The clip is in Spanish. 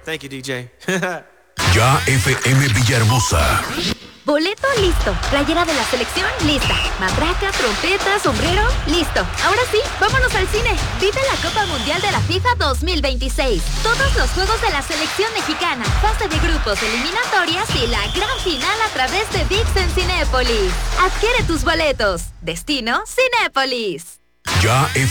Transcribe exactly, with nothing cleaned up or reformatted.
Thank you, D J. Ya F M Villahermosa. Boleto listo. Playera de la selección lista. Matraca, trompeta, sombrero listo. Ahora sí, vámonos al cine. Vive la Copa Mundial de la FIFA dos mil veintiséis. Todos los juegos de la selección mexicana, fase de grupos, eliminatorias y la gran final a través de V I X en Cinépolis. Adquiere tus boletos. Destino Cinépolis. Ya F M